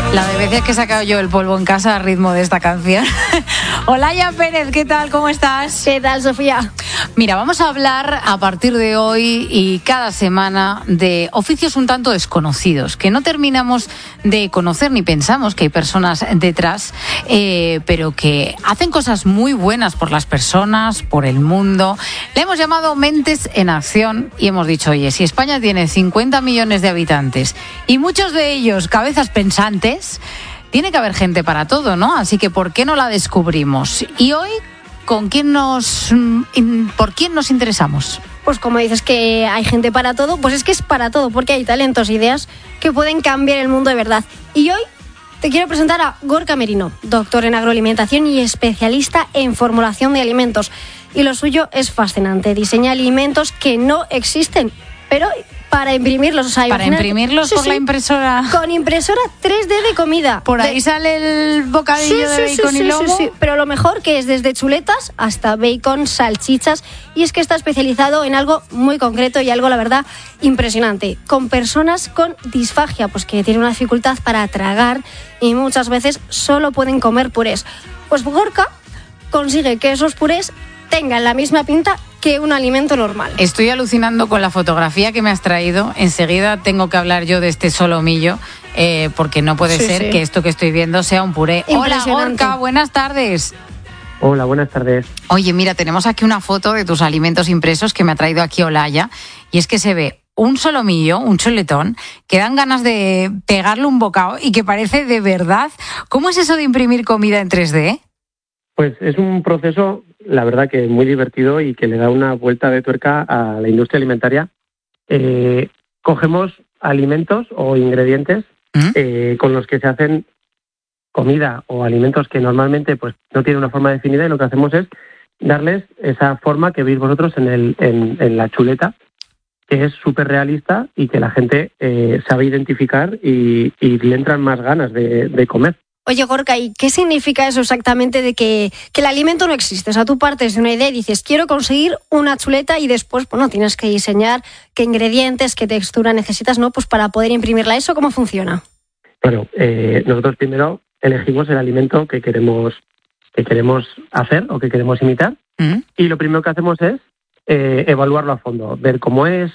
La de veces que he sacado yo el polvo en casa a ritmo de esta canción. Olaya Pérez, ¿qué tal? ¿Cómo estás? ¿Qué tal, Sofía? Mira, vamos a hablar a partir de hoy y cada semana de oficios un tanto desconocidos, que no terminamos de conocer ni pensamos que hay personas detrás, pero que hacen cosas muy buenas por las personas, por el mundo. Le hemos llamado Mentes en Acción y hemos dicho, oye, si España tiene 50 millones de habitantes y muchos de ellos cabezas pensantes, tiene que haber gente para todo, ¿no? Así que ¿por qué no la descubrimos? Y hoy, ¿por quién nos interesamos? Pues como dices que hay gente para todo, pues es que es para todo, porque hay talentos e ideas que pueden cambiar el mundo de verdad. Y hoy te quiero presentar a Gorka Merino, doctor en agroalimentación y especialista en formulación de alimentos. Y lo suyo es fascinante, diseña alimentos que no existen, pero para imprimirlos, o sea, para imprimirlos por la impresora. Con impresora 3D de comida. Por ahí sale el bocadillo de bacon y lomo. Sí. Pero lo mejor que es desde chuletas hasta bacon, salchichas, y es que está especializado en algo muy concreto y algo, la verdad, impresionante. Con personas con disfagia, pues que tienen una dificultad para tragar y muchas veces solo pueden comer purés. Pues Gorka consigue que esos purés tengan la misma pinta que un alimento normal. Estoy alucinando con la fotografía que me has traído. Enseguida tengo que hablar yo de este solomillo, porque no puede ser que esto que estoy viendo sea un puré. Hola, Gorka, buenas tardes. Hola, buenas tardes. Oye, mira, tenemos aquí una foto de tus alimentos impresos que me ha traído aquí Olaya, y es que se ve un solomillo, un chuletón, que dan ganas de pegarle un bocado y que parece de verdad. ¿Cómo es eso de imprimir comida en 3D? Pues es un proceso, la verdad, que muy divertido y que le da una vuelta de tuerca a la industria alimentaria. Cogemos alimentos o ingredientes con los que se hacen comida o alimentos que normalmente pues no tienen una forma definida, y lo que hacemos es darles esa forma que veis vosotros en la chuleta, que es súper realista y que la gente sabe identificar y le entran más ganas de comer. Oye, Gorka, ¿y qué significa eso exactamente de que el alimento no existe? O sea, tú partes de una idea y dices, quiero conseguir una chuleta, y después, bueno, tienes que diseñar qué ingredientes, qué textura necesitas, ¿no? Pues para poder imprimirla. ¿Eso cómo funciona? Bueno, nosotros primero elegimos el alimento que queremos hacer o que queremos imitar, y lo primero que hacemos es evaluarlo a fondo, ver cómo es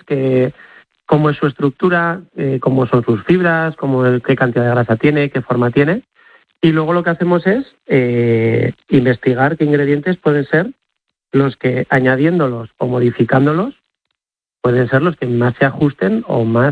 su estructura, cómo son sus fibras, qué cantidad de grasa tiene, qué forma tiene. Y luego lo que hacemos es investigar qué ingredientes pueden ser los que, añadiéndolos o modificándolos, pueden ser los que más se ajusten o más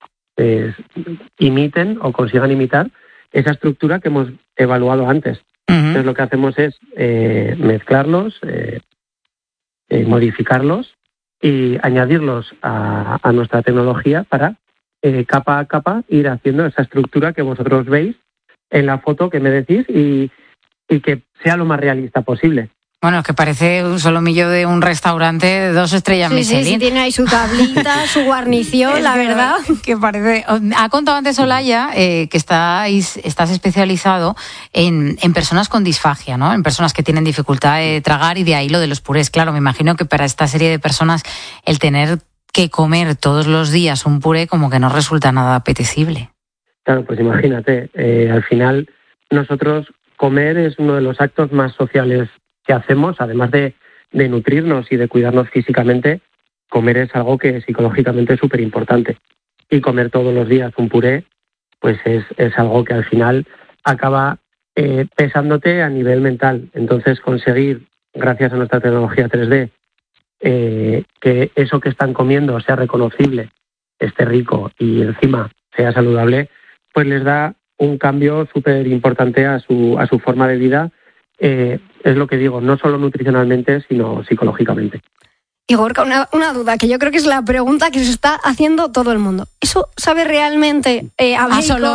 imiten o consigan imitar esa estructura que hemos evaluado antes. Entonces lo que hacemos es mezclarlos, modificarlos y añadirlos a nuestra tecnología para capa a capa ir haciendo esa estructura que vosotros veis en la foto que me decís, y que sea lo más realista posible. Bueno, es que parece un solomillo de un restaurante de 2 estrellas Michelin. Sí, tiene ahí su tablita, su guarnición, la verdad. Que parece. Ha contado antes Olaya que estás especializado en personas con disfagia, ¿no? En personas que tienen dificultad de tragar, y de ahí lo de los purés. Claro, me imagino que para esta serie de personas el tener que comer todos los días un puré como que no resulta nada apetecible. Claro, pues imagínate, al final nosotros comer es uno de los actos más sociales que hacemos, además de nutrirnos y de cuidarnos físicamente. Comer es algo que psicológicamente es súper importante, y comer todos los días un puré pues es algo que al final acaba pesándote a nivel mental. Entonces conseguir, gracias a nuestra tecnología 3D, que eso que están comiendo sea reconocible, esté rico y encima sea saludable, pues les da un cambio súper importante a su forma de vida. Es lo que digo, no solo nutricionalmente, sino psicológicamente. Y Gorka, una duda, que yo creo que es la pregunta que se está haciendo todo el mundo. ¿Eso sabe realmente a bacon?